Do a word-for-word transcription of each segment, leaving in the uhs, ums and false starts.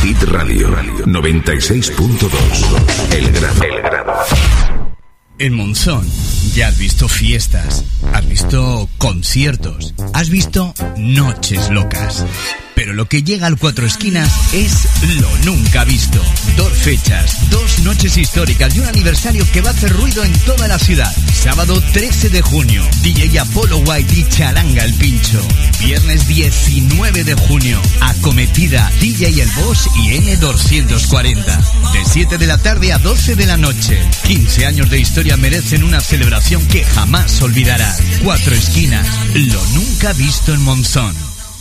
Hit Radio, noventa y seis punto dos. El Grado. El Grado. En Monzón ya has visto fiestas, has visto conciertos, has visto noches locas. Pero lo que llega al Cuatro Esquinas es lo nunca visto. Dos fechas, dos noches históricas y un aniversario que va a hacer ruido en toda la ciudad. Sábado trece de junio, D J Apollo White y Charanga el Pincho. Viernes diecinueve de junio, Acometida, D J El Boss y N doscientos cuarenta. De siete de la tarde a doce de la noche. quince años de historia merecen una celebración que jamás olvidarás. Cuatro Esquinas, lo nunca visto en Monzón.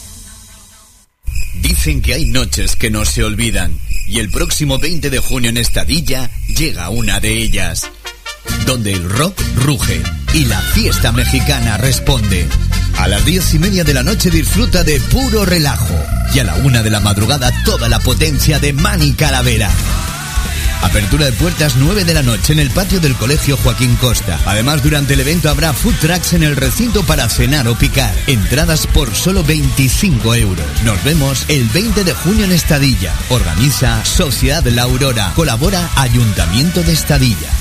Dicen que hay noches que no se olvidan, y el próximo veinte de junio en Estadilla llega una de ellas, donde el rock ruge y la fiesta mexicana responde. A las diez y media de la noche disfruta de puro relajo, y a la una de la madrugada toda la potencia de Manny Calavera. Apertura de puertas nueve de la noche en el patio del Colegio Joaquín Costa. Además, durante el evento habrá food trucks en el recinto para cenar o picar. Entradas por solo veinticinco euros. Nos vemos el veinte de junio en Estadilla. Organiza Sociedad La Aurora. Colabora Ayuntamiento de Estadilla.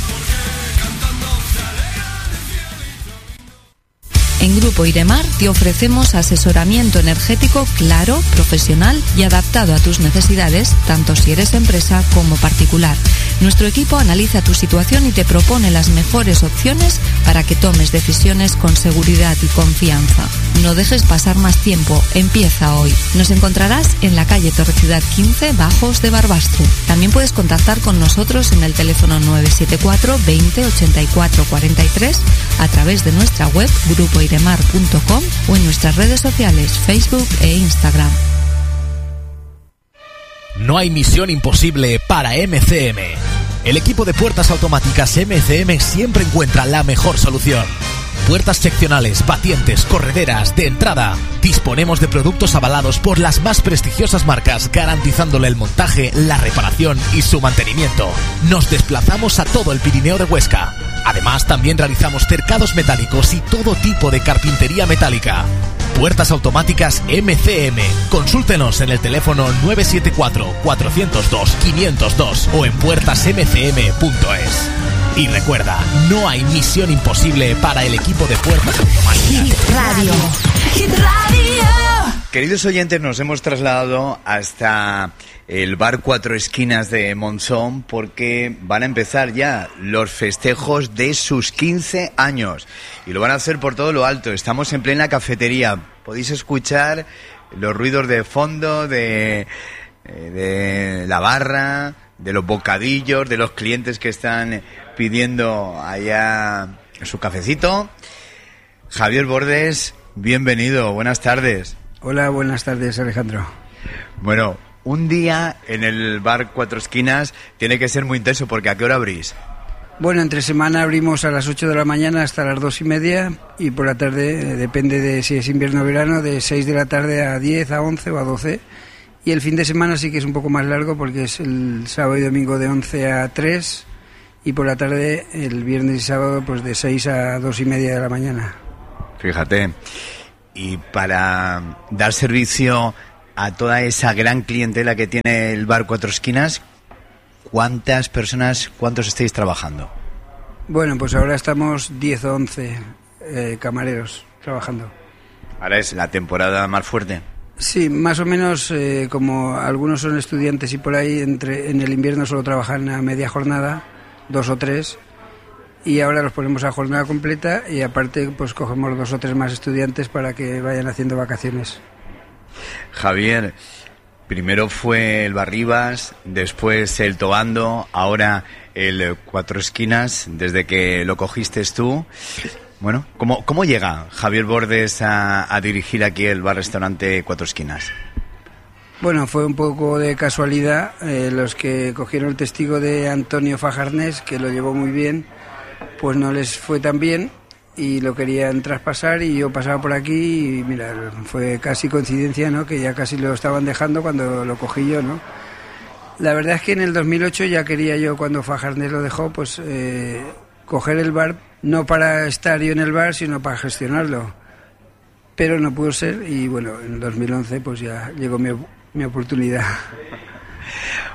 En Grupo Iremar te ofrecemos asesoramiento energético claro, profesional y adaptado a tus necesidades, tanto si eres empresa como particular. Nuestro equipo analiza tu situación y te propone las mejores opciones para que tomes decisiones con seguridad y confianza. No dejes pasar más tiempo, empieza hoy. Nos encontrarás en la calle Torreciudad quince, Bajos de Barbastro. También puedes contactar con nosotros en el teléfono nueve siete cuatro veinte ochenta y cuatro cuarenta y tres, a través de nuestra web grupo iremar punto com o en nuestras redes sociales Facebook e Instagram. No hay misión imposible para M C M. El equipo de puertas automáticas M C M siempre encuentra la mejor solución. Puertas seccionales, batientes, correderas, de entrada. Disponemos de productos avalados por las más prestigiosas marcas, garantizándole el montaje, la reparación y su mantenimiento. Nos desplazamos a todo el Pirineo de Huesca. Además, también realizamos cercados metálicos y todo tipo de carpintería metálica. Puertas automáticas M C M. Consúltenos en el teléfono nueve siete cuatro cuatro cero dos cinco cero dos o en puertas m c m punto es. Y recuerda, no hay misión imposible para el equipo de puertas automáticas. Hit Radio. Hit Radio. Queridos oyentes, nos hemos trasladado hasta el bar Cuatro Esquinas de Monzón porque van a empezar ya los festejos de sus quince años y lo van a hacer por todo lo alto. Estamos en plena cafetería, podéis escuchar los ruidos de fondo de, de la barra, de los bocadillos, de los clientes que están pidiendo allá su cafecito. Javier Bordes, bienvenido, buenas tardes. Hola, buenas tardes, Alejandro. Bueno, un día en el bar Cuatro Esquinas tiene que ser muy intenso, porque ¿a qué hora abrís? Bueno, entre semana abrimos a las ocho de la mañana hasta las dos y media y por la tarde, depende de si es invierno o verano, de seis de la tarde a diez, a once o a doce. Y el fin de semana sí que es un poco más largo porque es el sábado y domingo de once a tres y por la tarde el viernes y sábado pues de seis a dos y media de la mañana. Fíjate, y para dar servicio a toda esa gran clientela que tiene el bar Cuatro Esquinas, ¿cuántas personas, cuántos estáis trabajando? Bueno, pues ahora estamos diez o once eh, camareros trabajando. ¿Ahora es la temporada más fuerte? Sí, más o menos, eh, como algunos son estudiantes y por ahí entre en el invierno solo trabajan a media jornada, dos o tres, y ahora los ponemos a jornada completa y aparte pues cogemos dos o tres más estudiantes para que vayan haciendo vacaciones. Javier, primero fue el Barribas, después el Tobando, ahora el Cuatro Esquinas, desde que lo cogiste tú. Bueno, ¿cómo, cómo llega Javier Bordes a, a dirigir aquí el bar-restaurante Cuatro Esquinas? Bueno, fue un poco de casualidad. Eh, los que cogieron el testigo de Antonio Fajarnés, que lo llevó muy bien, pues no les fue tan bien y lo querían traspasar y yo pasaba por aquí y mira, fue casi coincidencia, ¿no? Que ya casi lo estaban dejando cuando lo cogí yo, ¿no? La verdad es que en el dos mil ocho ya quería yo, cuando Fajarnés lo dejó, pues eh, coger el bar, no para estar yo en el bar, sino para gestionarlo. Pero no pudo ser y bueno, en el dos mil once pues ya llegó mi, mi oportunidad.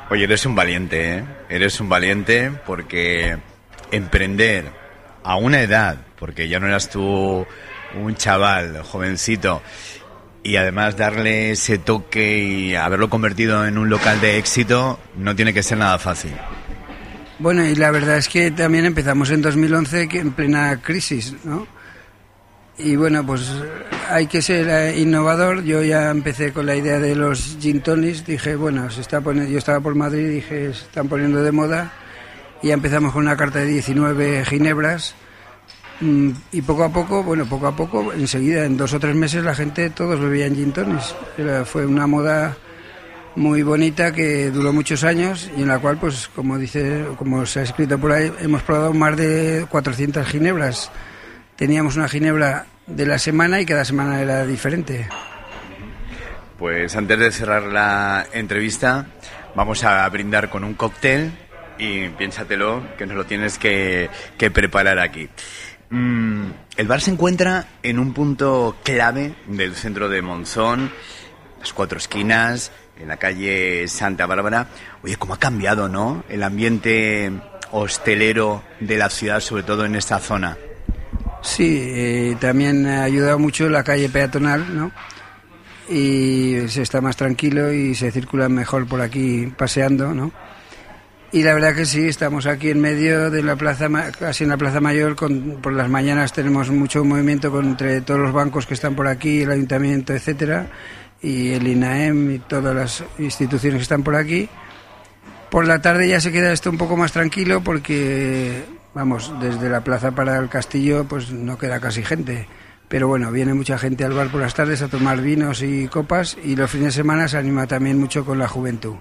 Oye, eres un valiente, ¿eh? Eres un valiente porque emprender a una edad, porque ya no eras tú un chaval, jovencito, y además darle ese toque y haberlo convertido en un local de éxito, no tiene que ser nada fácil. Bueno, y la verdad es que también empezamos en dos mil once, que en plena crisis, ¿no? Y bueno, pues hay que ser innovador. Yo ya empecé con la idea de los gin tonics. Dije, bueno, se está poniendo, yo estaba por Madrid y dije, se están poniendo de moda. Y ya empezamos con una carta de diecinueve ginebras. Y poco a poco, bueno, poco a poco, enseguida, en dos o tres meses, la gente, todos bebían gin tonics. Era, fue una moda muy bonita que duró muchos años y en la cual, pues, como dice, como se ha escrito por ahí, hemos probado más de cuatrocientas ginebras. Teníamos una ginebra de la semana y cada semana era diferente. Pues antes de cerrar la entrevista, vamos a brindar con un cóctel y piénsatelo, que nos lo tienes que, que preparar aquí. Mm, el bar se encuentra en un punto clave del centro de Monzón, las Cuatro Esquinas, en la calle Santa Bárbara. Oye, cómo ha cambiado, ¿no?, el ambiente hostelero de la ciudad, sobre todo en esta zona. Sí, eh, también ha ayudado mucho la calle peatonal, ¿no? Y se está más tranquilo y se circula mejor por aquí paseando, ¿no? Y la verdad que sí, estamos aquí en medio de la plaza, casi en la Plaza Mayor. Con, por las mañanas tenemos mucho movimiento con, entre todos los bancos que están por aquí, el ayuntamiento, etcétera, y el INAEM y todas las instituciones que están por aquí. Por la tarde ya se queda esto un poco más tranquilo porque, vamos, desde la plaza para el castillo pues no queda casi gente. Pero bueno, viene mucha gente al bar por las tardes a tomar vinos y copas, y los fines de semana se anima también mucho con la juventud.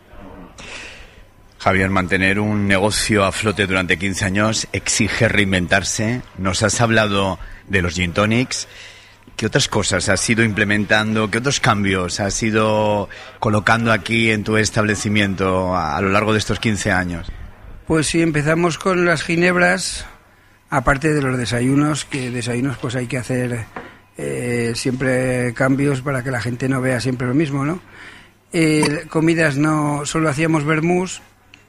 Javier, mantener un negocio a flote durante quince años exige reinventarse. Nos has hablado de los gin tonics. ¿Qué otras cosas has ido implementando? ¿Qué otros cambios has ido colocando aquí en tu establecimiento a, a lo largo de estos quince años? Pues sí, empezamos con las ginebras, aparte de los desayunos, que desayunos pues hay que hacer eh, siempre cambios para que la gente no vea siempre lo mismo, ¿no? Eh, comidas no, solo hacíamos vermús,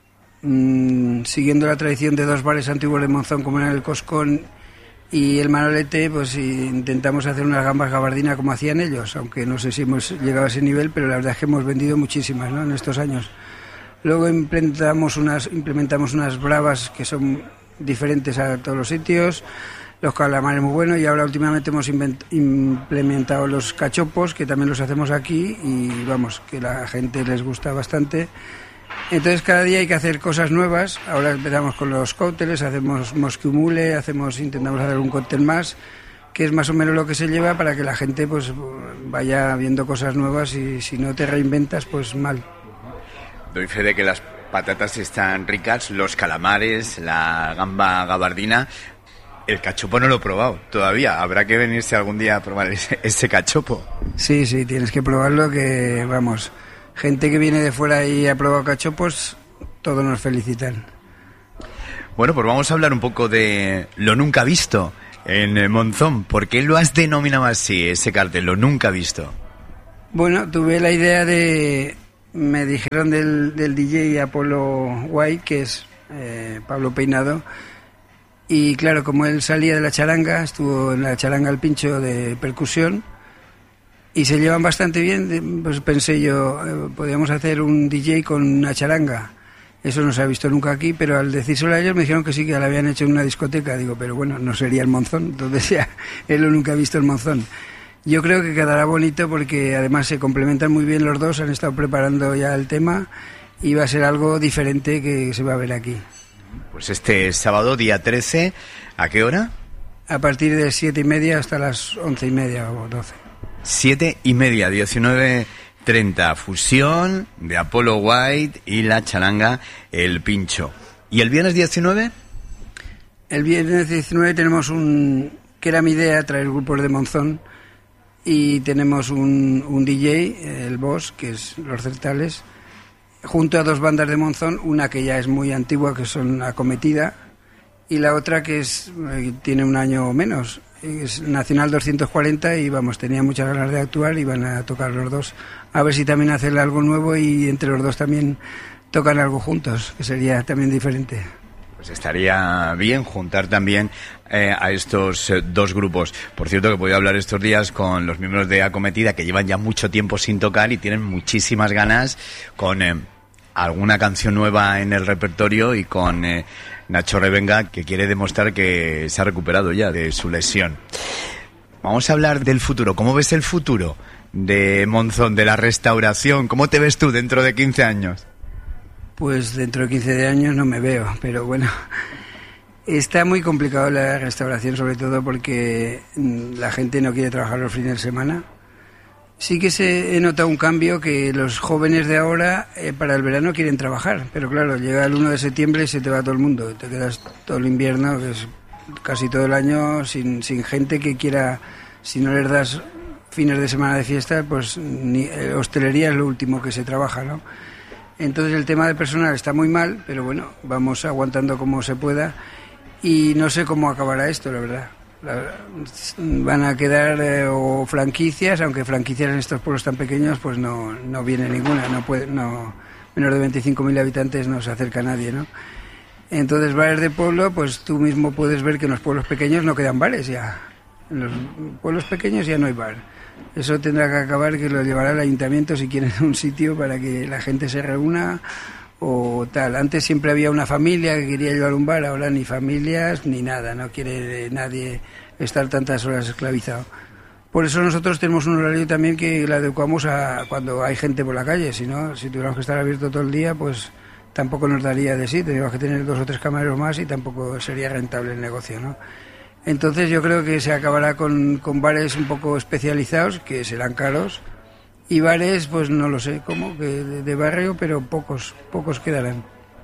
mmm, siguiendo la tradición de dos bares antiguos de Monzón, como eran el Coscón y el Manolete. Pues intentamos hacer unas gambas gabardina como hacían ellos, aunque no sé si hemos llegado a ese nivel, pero la verdad es que hemos vendido muchísimas, ¿no?, en estos años. Luego implementamos unas, implementamos unas bravas que son diferentes a todos los sitios, los calamares muy buenos, y ahora últimamente hemos invent, implementado los cachopos, que también los hacemos aquí, y vamos, que la gente les gusta bastante. Entonces cada día hay que hacer cosas nuevas. Ahora empezamos con los cócteles, hacemos mosquimule, hacemos, intentamos hacer un cóctel más, que es más o menos lo que se lleva para que la gente pues vaya viendo cosas nuevas, y si no te reinventas, pues mal. Doy fe de que las patatas están ricas, los calamares, la gamba gabardina. El cachopo no lo he probado todavía. Habrá que venirse algún día a probar ese, ese cachopo. Sí, sí, tienes que probarlo, que vamos, gente que viene de fuera y ha probado cachopos, todos nos felicitan. Bueno, pues vamos a hablar un poco de lo nunca visto en Monzón. ¿Por qué lo has denominado así, ese cartel, lo nunca visto? Bueno, tuve la idea de... Me dijeron del, del D J Apolo White, que es eh, Pablo Peinado, y claro, como él salía de la charanga, estuvo en la charanga El Pincho de percusión, y se llevan bastante bien, pues pensé yo, eh, podríamos hacer un D J con una charanga. Eso no se ha visto nunca aquí, pero al decírselo a ellos me dijeron que sí, que la habían hecho en una discoteca. Digo, pero bueno, no sería el Monzón, entonces ya, él lo nunca ha visto el Monzón. Yo creo que quedará bonito porque además se complementan muy bien los dos, han estado preparando ya el tema y va a ser algo diferente que se va a ver aquí. Pues este sábado, día trece, ¿a qué hora? A partir de siete y media hasta las once y media o doce. Siete y media, diecinueve treinta, fusión de Apolo White y la charanga El Pincho. ¿Y el viernes diecinueve? El viernes diecinueve tenemos un, que era mi idea, traer grupos de Monzón. Y tenemos un, un D J, el Boss, que es Los Certales, junto a dos bandas de Monzón, una que ya es muy antigua, que son Acometida, y la otra que es eh, tiene un año o menos, es Nacional doscientos cuarenta, y vamos, tenía muchas ganas de actuar y van a tocar los dos. A ver si también hacen algo nuevo y entre los dos también tocan algo juntos, que sería también diferente. Pues estaría bien juntar también eh, a estos eh, dos grupos. Por cierto, que he podido hablar estos días con los miembros de Acometida, que llevan ya mucho tiempo sin tocar y tienen muchísimas ganas con eh, alguna canción nueva en el repertorio, y con eh, Nacho Revenga, que quiere demostrar que se ha recuperado ya de su lesión. Vamos a hablar del futuro. ¿Cómo ves el futuro de Monzón, de la restauración? ¿Cómo te ves tú dentro de quince años? Pues dentro de quince años no me veo, pero bueno, está muy complicado la restauración, sobre todo porque la gente no quiere trabajar los fines de semana. Sí que se he notado un cambio, que los jóvenes de ahora eh, para el verano quieren trabajar, pero claro, llega el uno de septiembre y se te va todo el mundo, te quedas todo el invierno, que es casi todo el año, sin, sin gente que quiera. Si no les das fines de semana de fiesta, pues ni, eh, hostelería es lo último que se trabaja, ¿no? Entonces el tema de personal está muy mal, pero bueno, vamos aguantando como se pueda, y no sé cómo acabará esto, la verdad. La, van a quedar eh, o franquicias, aunque franquicias en estos pueblos tan pequeños pues no, no viene ninguna, no puede, no, menos de veinticinco mil habitantes no se acerca a nadie, ¿no? Entonces bares de pueblo, pues tú mismo puedes ver que en los pueblos pequeños no quedan bares ya. En los pueblos pequeños ya no hay bar. Eso tendrá que acabar, que lo llevará el ayuntamiento si quieren un sitio para que la gente se reúna o tal. Antes siempre había una familia que quería llevar un bar, ahora ni familias ni nada, no quiere nadie estar tantas horas esclavizado. Por eso nosotros tenemos un horario también que lo adecuamos a cuando hay gente por la calle, si no, si tuviéramos que estar abierto todo el día, pues tampoco nos daría de sí, tendríamos que tener dos o tres camareros más y tampoco sería rentable el negocio, ¿no? Entonces yo creo que se acabará con, con bares un poco especializados, que serán caros, y bares, pues no lo sé cómo, que de, de barrio, pero pocos, pocos quedarán.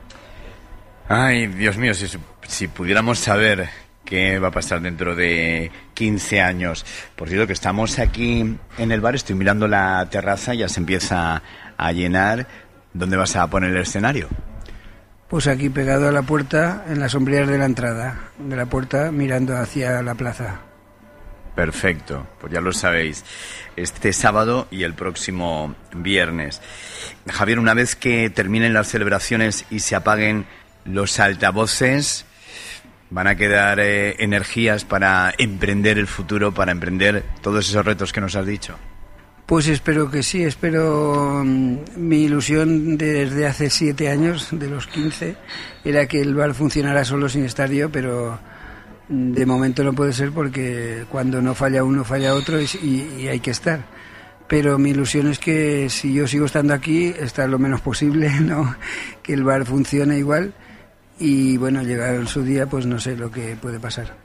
Ay, Dios mío, si, si pudiéramos saber qué va a pasar dentro de quince años. Por cierto, que estamos aquí en el bar, estoy mirando la terraza, ya se empieza a llenar. ¿Dónde vas a poner el escenario? Pues aquí pegado a la puerta, en las sombrillas de la entrada, de la puerta, mirando hacia la plaza. Perfecto, pues ya lo sabéis, este sábado y el próximo viernes. Javier, una vez que terminen las celebraciones y se apaguen los altavoces, ¿van a quedar eh, energías para emprender el futuro, para emprender todos esos retos que nos has dicho? Pues espero que sí, espero. Mi ilusión desde hace siete años, de los quince, era que el bar funcionara solo sin estar yo, pero de momento no puede ser porque cuando no falla uno falla otro y, y hay que estar. Pero mi ilusión es que si yo sigo estando aquí, estar lo menos posible, ¿no? Que el bar funcione igual y bueno, llegar en su día, pues no sé lo que puede pasar.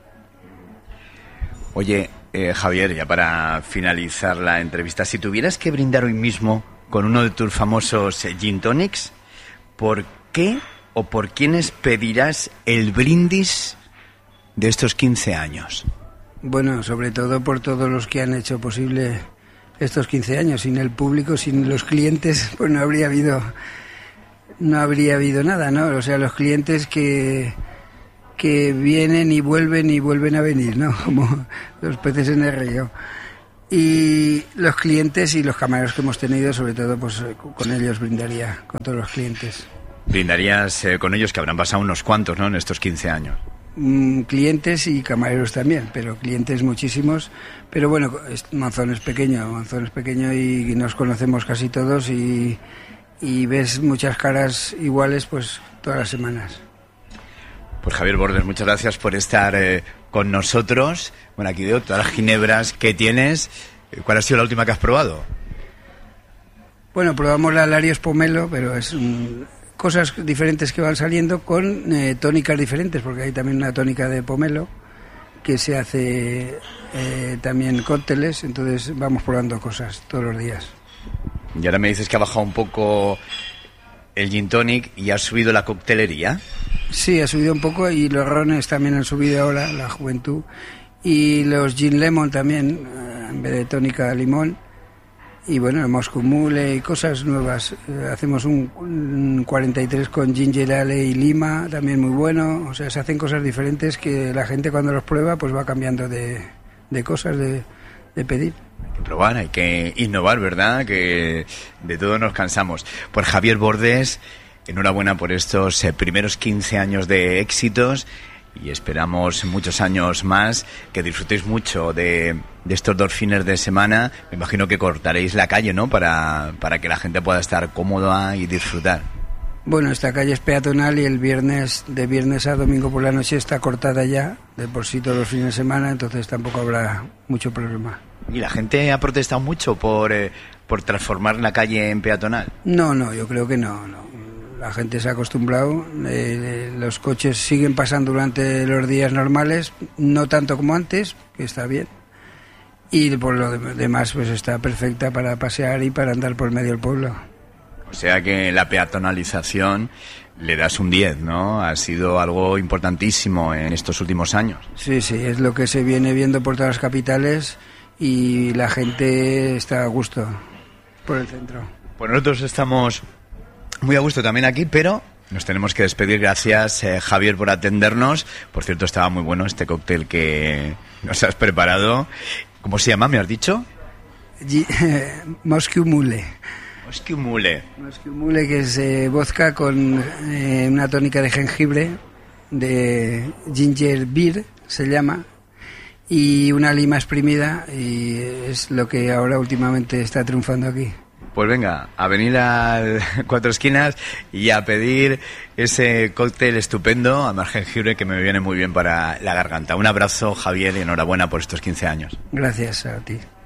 Oye, eh, Javier, ya para finalizar la entrevista, si tuvieras que brindar hoy mismo con uno de tus famosos eh, gin tonics, ¿por qué o por quiénes pedirás el brindis de estos quince años? Bueno, sobre todo por todos los que han hecho posible estos quince años. Sin el público, sin los clientes, pues no habría habido, no habría habido nada, ¿no? O sea, los clientes que... que vienen y vuelven y vuelven a venir, ¿no? Como los peces en el río. Y los clientes y los camareros que hemos tenido, sobre todo, pues con ellos brindaría, con todos los clientes. Brindarías eh, con ellos, que habrán pasado unos cuantos, ¿no?, en estos quince años. Mm, clientes y camareros también, pero clientes muchísimos. Pero bueno, Monzón es pequeño, Monzón es pequeño y nos conocemos casi todos y, y ves muchas caras iguales, pues todas las semanas. Pues Javier Bordes, muchas gracias por estar eh, con nosotros. Bueno, aquí veo todas las ginebras que tienes. ¿Cuál ha sido la última que has probado? Bueno, probamos la Larios Pomelo, pero es um, cosas diferentes que van saliendo con eh, tónicas diferentes, porque hay también una tónica de pomelo que se hace eh, también cócteles, entonces vamos probando cosas todos los días. Y ahora me dices que ha bajado un poco el gin tonic y ha subido la coctelería. Sí, ha subido un poco y los rones también han subido ahora, la juventud. Y los gin lemon también, en vez de tónica limón. Y bueno, el Moscow Mule y cosas nuevas. Hacemos un, un cuarenta y tres con ginger ale y lima, también muy bueno. O sea, se hacen cosas diferentes que la gente cuando los prueba pues va cambiando de, de cosas, de, de pedir. Hay que probar, hay que innovar, ¿verdad? Que de todo nos cansamos. Pues Javier Bordes, enhorabuena por estos eh, primeros quince años de éxitos y esperamos muchos años más, que disfrutéis mucho de, de estos dos fines de semana. Me imagino que cortaréis la calle, ¿no? Para, para que la gente pueda estar cómoda y disfrutar. Bueno, esta calle es peatonal y el viernes, de viernes a domingo por la noche está cortada ya, de por sí todos los fines de semana, entonces tampoco habrá mucho problema. ¿Y la gente ha protestado mucho por, eh, por transformar la calle en peatonal? No, no, yo creo que no, no. La gente se ha acostumbrado, eh, los coches siguen pasando durante los días normales, no tanto como antes, que está bien, y por lo demás pues está perfecta para pasear y para andar por medio del pueblo. O sea que la peatonalización le das un diez, ¿no? Ha sido algo importantísimo en estos últimos años. Sí, sí, es lo que se viene viendo por todas las capitales y la gente está a gusto por el centro. Pues nosotros estamos muy a gusto también aquí, pero nos tenemos que despedir. Gracias, eh, Javier, por atendernos. Por cierto, estaba muy bueno este cóctel que nos has preparado. ¿Cómo se llama, me has dicho? G- eh, Moscow Mule. Moscow Mule. Moscow Mule, que es eh, vodka con eh, una tónica de jengibre, de ginger beer, se llama, y una lima exprimida, y es lo que ahora últimamente está triunfando aquí. Pues venga, a venir a Cuatro Esquinas y a pedir ese cóctel estupendo, además jengibre, que me viene muy bien para la garganta. Un abrazo, Javier, y enhorabuena por estos quince años. Gracias a ti.